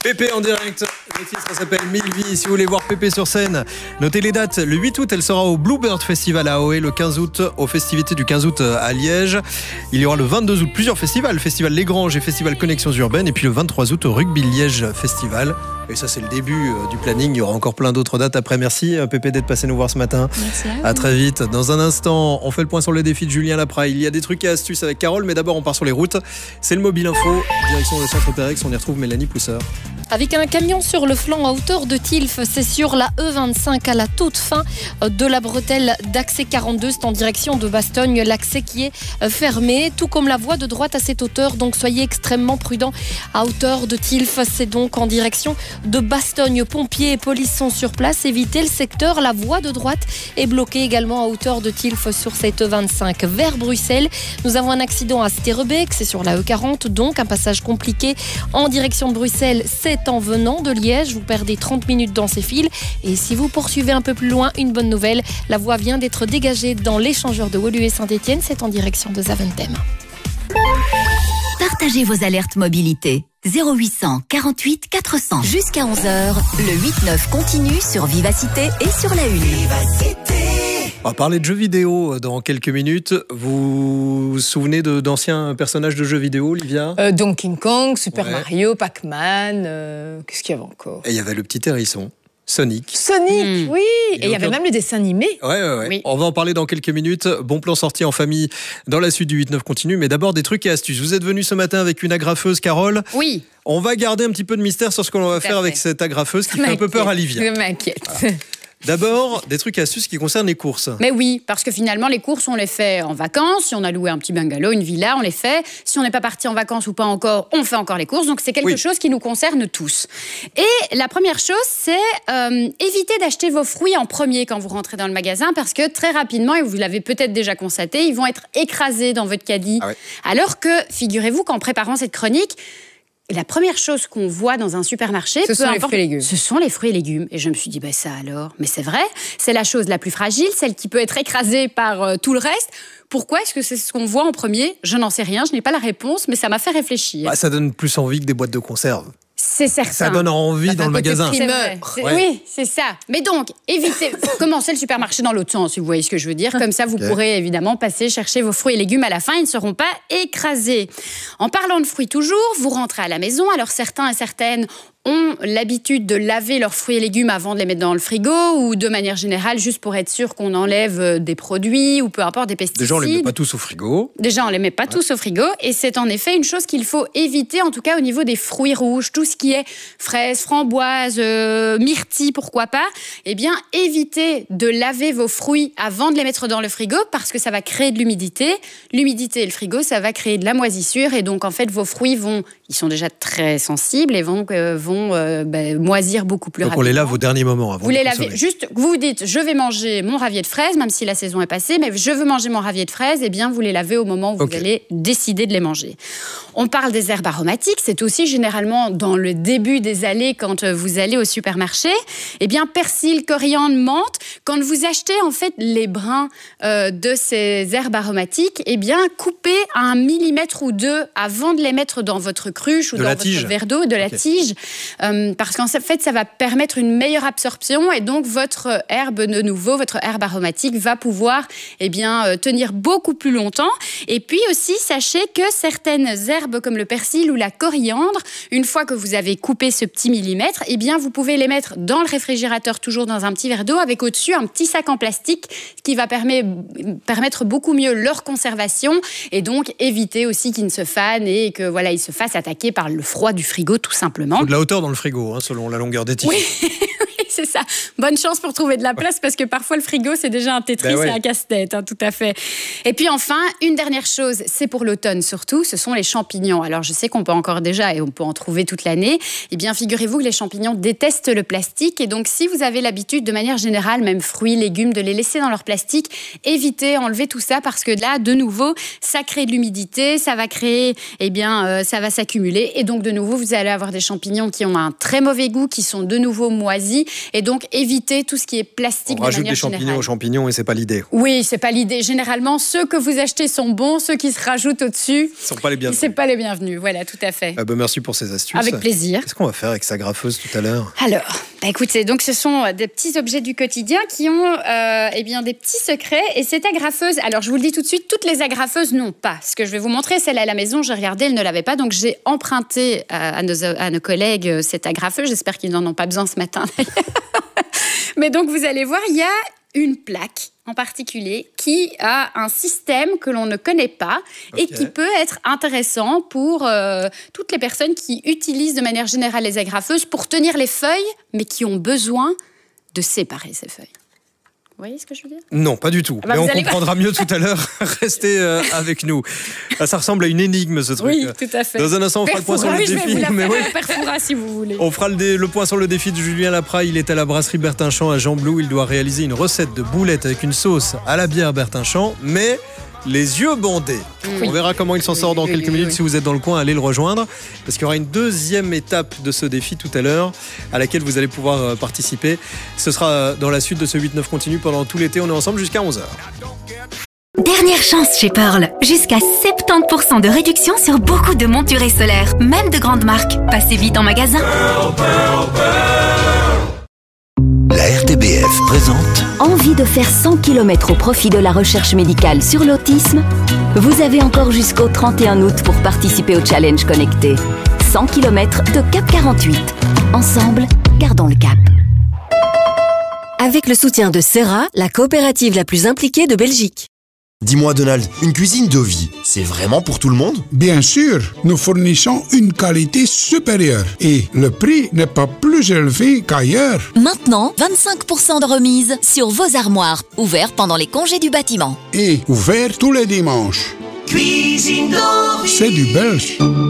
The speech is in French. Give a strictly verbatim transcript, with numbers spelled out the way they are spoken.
Pépé en direct, le titre s'appelle Mille vies. Si vous voulez voir Pépé sur scène, notez les dates. Le huit août, elle sera au Bluebird Festival à Ahoé. Le quinze août, aux festivités du quinze août à Liège. Il y aura le vingt-deux août plusieurs festivals, Festival Les Granges et Festival Connexions Urbaines. Et puis le vingt-trois août au Rugby Liège Festival. Et ça, c'est le début du planning. Il y aura encore plein d'autres dates après. Merci Pépé d'être passé nous voir ce matin. Merci à vous. À très vite. Dans un instant, on fait le point sur le défi de Julien Lapra. Il y a des trucs et astuces avec Carole, mais d'abord on part sur les routes. C'est le Mobile Info, direction le centre Pérex. On y retrouve Mélanie Pousseur. Avec un camion sur le flanc à hauteur de Tilf, c'est sur la E vingt-cinq à la toute fin de la bretelle d'accès quarante-deux. C'est en direction de Bastogne, l'accès qui est fermé, tout comme la voie de droite à cette hauteur. Donc soyez extrêmement prudents à hauteur de Tilf. C'est donc en direction de Bastogne. Pompiers et police sont sur place. Évitez le secteur. La voie de droite est bloquée également à hauteur de Tilf sur cette E vingt-cinq. Vers Bruxelles, nous avons un accident à Sterrebeek, c'est sur la E quarante, donc un passage compliqué en direction de Bruxelles. C'est en venant de Liège, vous perdez trente minutes dans ces fils. Et si vous poursuivez un peu plus loin, une bonne nouvelle, la voie vient d'être dégagée dans l'échangeur de Woluwe Saint-Étienne, c'est en direction de Zaventem. Partagez vos alertes mobilité. zéro huit cent quarante-huit quatre cents. Jusqu'à onze heures, le huit neuf continue sur Vivacité et sur la Une. Vivacité. On va parler de jeux vidéo dans quelques minutes. Vous vous souvenez de, d'anciens personnages de jeux vidéo, Olivia ? euh, Donkey Kong, Super Ouais. Mario, Pac-Man, euh, qu'est-ce qu'il y avait encore ? Et il y avait le petit hérisson, Sonic. Sonic, Mmh. oui. Et Et il y avait aucun- même le dessin animé. Ouais, ouais, ouais. Oui. On va en parler dans quelques minutes. Bon plan sorti en famille dans la suite du huit neuf continue. Mais d'abord, des trucs et astuces. Vous êtes venu ce matin avec une agrafeuse, Carole. Oui. On va garder un petit peu de mystère sur ce qu'on va Tout à faire fait. avec cette agrafeuse qui fait un peu peur à Livia. Je m'inquiète. D'abord, des trucs et astuces qui concernent les courses. Mais oui, parce que finalement, les courses, on les fait en vacances. Si on a loué un petit bungalow, une villa, on les fait. Si on n'est pas parti en vacances ou pas encore, on fait encore les courses. Donc, c'est quelque Oui. chose qui nous concerne tous. Et la première chose, c'est euh, éviter d'acheter vos fruits en premier quand vous rentrez dans le magasin, parce que très rapidement, et vous l'avez peut-être déjà constaté, ils vont être écrasés dans votre caddie. Ah ouais. Alors que, figurez-vous qu'en préparant cette chronique, la première chose qu'on voit dans un supermarché, Ce peu sont les importe- fruits et légumes. ce sont les fruits et légumes. Et je me suis dit, bah ça alors, mais c'est vrai, c'est la chose la plus fragile, celle qui peut être écrasée par euh, tout le reste. Pourquoi est-ce que c'est ce qu'on voit en premier ? Je n'en sais rien, je n'ai pas la réponse, mais ça m'a fait réfléchir. Bah, ça donne plus envie que des boîtes de conserve. C'est certain. Ça donne envie Ça fait dans un le côté magasin. prix. C'est vrai. C'est- Ouais. Oui, c'est ça. Mais donc, évitez, commencez le supermarché dans l'autre sens, si vous voyez ce que je veux dire. Comme ça, vous Ok. pourrez évidemment passer chercher vos fruits et légumes à la fin, ils ne seront pas écrasés. En parlant de fruits toujours, vous rentrez à la maison. Alors certains et certaines ont l'habitude de laver leurs fruits et légumes avant de les mettre dans le frigo, ou de manière générale, juste pour être sûr qu'on enlève euh, des produits ou peu importe des pesticides. Déjà, on les met pas tous au frigo. Déjà, on les met pas tous au frigo, et c'est en effet une chose qu'il faut éviter, en tout cas au niveau des fruits rouges, tout ce qui est fraises, framboises, euh, myrtilles, pourquoi pas. Eh bien, évitez de laver vos fruits avant de les mettre dans le frigo, parce que ça va créer de l'humidité. L'humidité et le frigo, ça va créer de la moisissure, et donc en fait, vos fruits vont, ils sont déjà très sensibles et vont, euh, vont euh, ben, moisir beaucoup plus Donc rapidement. on les lave au dernier moment avant Vous de les les lavez, consommer. juste, vous vous dites, je vais manger mon ravier de fraises, même si la saison est passée, mais je veux manger mon ravier de fraises, eh bien, vous les lavez au moment où Ok. vous allez décider de les manger. On parle des herbes aromatiques, c'est aussi généralement dans le début des allées, quand euh, vous allez au supermarché. Eh bien, persil, coriandre, menthe, quand vous achetez, en fait, les brins euh, de ces herbes aromatiques, eh bien, coupez à un millimètre ou deux avant de les mettre dans votre cruche ou De dans la votre tige. verre d'eau, de la Ok. tige, euh, parce qu'en fait, ça va permettre une meilleure absorption, et donc votre herbe de nouveau, votre herbe aromatique va pouvoir eh bien, euh, tenir beaucoup plus longtemps. Et puis aussi, sachez que certaines herbes comme le persil ou la coriandre, une fois que vous avez coupé ce petit millimètre, eh bien, vous pouvez les mettre dans le réfrigérateur, toujours dans un petit verre d'eau, avec au-dessus un petit sac en plastique, ce qui va permettre, permettre beaucoup mieux leur conservation, et donc éviter aussi qu'ils ne se fanent et que voilà, ils se fassent attaquer par le froid du frigo, tout simplement. Il faut de la hauteur dans le frigo, hein, selon la longueur des tiges. Oui, oui, c'est ça. Bonne chance pour trouver de la place, parce que parfois le frigo, c'est déjà un Tetris Ben ouais. et un casse-tête, hein, tout à fait. Et puis enfin, une dernière chose, c'est pour l'automne surtout, ce sont les champignons. Alors je sais qu'on peut encore déjà, et on peut en trouver toute l'année, eh bien figurez-vous que les champignons détestent le plastique, et donc si vous avez l'habitude, de manière générale, même fruits, légumes, de les laisser dans leur plastique, évitez, enlevez tout ça, parce que là, de nouveau, ça crée de l'humidité, ça va créer, eh bien, euh, ça va s'accumuler, et donc de nouveau, vous allez avoir des champignons qui ont un très mauvais goût, qui sont de nouveau moisis, et donc éviter tout ce qui est plastique. On rajoute de des champignons générale. aux champignons et c'est pas l'idée. Oui, c'est pas l'idée. Généralement, ceux que vous achetez sont bons, ceux qui se rajoutent au-dessus, Ce sont pas les bienvenus. c'est pas les bienvenus. Voilà, tout à fait. Ah bah merci pour ces astuces. Avec plaisir. Qu'est-ce qu'on va faire avec sa graffeuse tout à l'heure? Alors, bah écoutez, donc ce sont des petits objets du quotidien qui ont euh, eh bien, des petits secrets. Et cette agrafeuse, alors je vous le dis tout de suite, toutes les agrafeuses n'ont pas. Ce que je vais vous montrer, celle à la maison, j'ai regardé, elle ne l'avait pas. Donc j'ai emprunté à, à, nos, à nos collègues cette agrafeuse. J'espère qu'ils n'en ont pas besoin ce matin d'ailleurs. Mais donc vous allez voir, il y a une plaque en particulier qui a un système que l'on ne connaît pas et Okay. qui peut être intéressant pour euh, toutes les personnes qui utilisent de manière générale les agrafeuses pour tenir les feuilles, mais qui ont besoin de séparer ces feuilles. Vous voyez ce que je veux dire? Non, pas du tout. Ah bah Mais vous on allez- comprendra mieux tout à l'heure. Restez euh, avec nous. Ah, ça ressemble à une énigme, ce truc. Oui, tout à fait. Dans un instant, on fera le point sur Perfora, le oui, je vais défi. vous la Mais faire, oui. Perfora, si vous voulez. On fera le, dé- le point sur le défi de Julien Lapra. Il est à la brasserie Bertinchamp à Jean-Blou. Il doit réaliser une recette de boulettes avec une sauce à la bière Bertinchamp, mais les yeux bandés. Oui. On verra comment il s'en sort dans Oui, quelques oui, minutes. oui. Si vous êtes dans le coin, allez le rejoindre. Parce qu'il y aura une deuxième étape de ce défi tout à l'heure à laquelle vous allez pouvoir euh, participer. Ce sera dans la suite de ce huit neuf continu pendant tout l'été. On est ensemble jusqu'à onze heures. Dernière chance chez Pearl. Jusqu'à soixante-dix pour cent de réduction sur beaucoup de montures solaires, même de grandes marques. Passez vite en magasin. La R T B F présente Envie de faire cent kilomètres au profit de la recherche médicale sur l'autisme? Vous avez encore jusqu'au trente et un août pour participer au challenge connecté. cent kilomètres de Cap quarante-huit. Ensemble, gardons le cap. Avec le soutien de Serra, la coopérative la plus impliquée de Belgique. Dis-moi Donald, une cuisine de vie, c'est vraiment pour tout le monde? Bien sûr, nous fournissons une qualité supérieure et le prix n'est pas plus élevé qu'ailleurs. Maintenant, vingt-cinq pour cent de remise sur vos armoires, ouverts pendant les congés du bâtiment. Et ouvert tous les dimanches. Cuisine de vie. C'est du belge.